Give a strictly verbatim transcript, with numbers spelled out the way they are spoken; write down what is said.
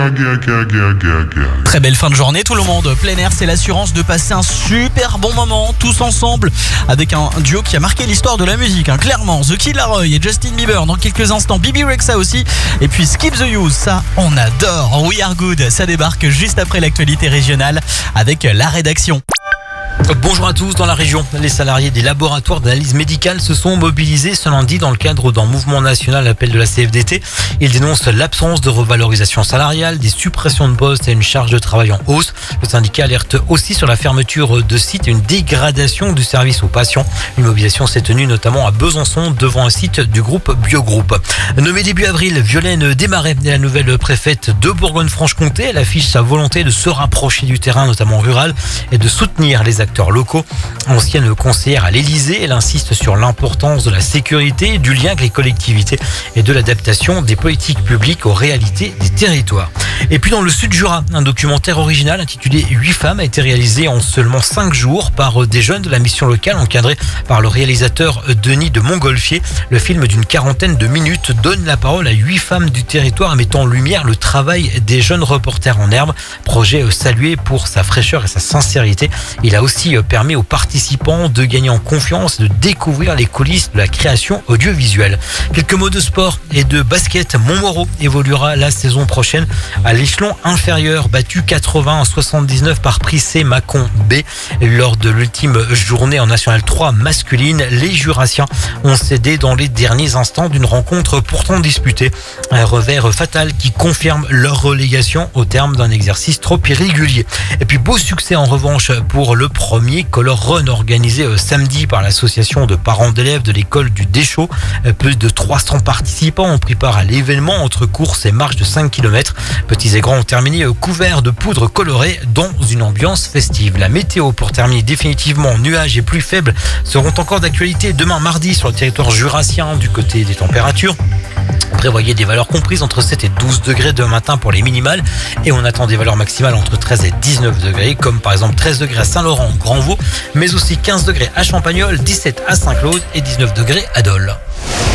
Très belle fin de journée tout le monde. Plein air, c'est l'assurance de passer un super bon moment tous ensemble avec un duo qui a marqué l'histoire de la musique, hein, clairement. The Kid Laroi et Justin Bieber dans quelques instants, Bebe Rexha aussi, et puis Skip the Use, ça on adore. We Are Good, ça débarque juste après l'actualité régionale avec la rédaction. Bonjour à tous. Dans la région, les salariés des laboratoires d'analyse médicale se sont mobilisés ce lundi dans le cadre d'un mouvement national à l'appel de la C F D T. Ils dénoncent l'absence de revalorisation salariale, des suppressions de postes et une charge de travail en hausse. Le syndicat alerte aussi sur la fermeture de sites et une dégradation du service aux patients. Une mobilisation s'est tenue notamment à Besançon devant un site du groupe Biogroupe. Nommée début avril, Violaine Desmarais est la nouvelle préfète de Bourgogne-Franche-Comté. Elle affiche sa volonté de se rapprocher du terrain, notamment rural, et de soutenir les acteurs locaux. Ancienne conseillère à l'Elysée, elle insiste sur l'importance de la sécurité, du lien avec les collectivités et de l'adaptation des politiques publiques aux réalités des territoires. Et puis dans le Sud Jura, un documentaire original intitulé huit femmes a été réalisé en seulement cinq jours par des jeunes de la mission locale encadré par le réalisateur Denis de Montgolfier. Le film d'une quarantaine de minutes donne la parole à huit femmes du territoire mettant en lumière le travail des jeunes reporters en herbe. Projet salué pour sa fraîcheur et sa sincérité. Il a aussi permis aux participants de gagner en confiance et de découvrir les coulisses de la création audiovisuelle. Quelques mots de sport et de basket. Montmoreau évoluera la saison prochaine à l'échelon inférieur, battu quatre-vingts à soixante-dix-neuf par Prissé Mâcon B. Lors de l'ultime journée en National trois masculine, les Jurassiens ont cédé dans les derniers instants d'une rencontre pourtant disputée. Un revers fatal qui confirme leur relégation au terme d'un exercice trop irrégulier. Et puis beau succès en revanche pour le premier Color Run organisé samedi par l'association de parents d'élèves de l'école du Deschaux. Plus de trois cents participants ont pris part à l'événement entre courses et marches de cinq kilomètres. Petits et grands ont terminé couverts de poudre colorée dans une ambiance festive. La météo pour terminer définitivement, nuages et pluies faibles seront encore d'actualité demain mardi sur le territoire jurassien du côté des températures. Prévoyez des valeurs comprises entre sept et douze degrés demain matin pour les minimales et on attend des valeurs maximales entre treize et dix-neuf degrés comme par exemple treize degrés à Saint-Laurent, Grand-Vaux, mais aussi quinze degrés à Champagnole, dix-sept à Saint-Claude et dix-neuf degrés à Dole.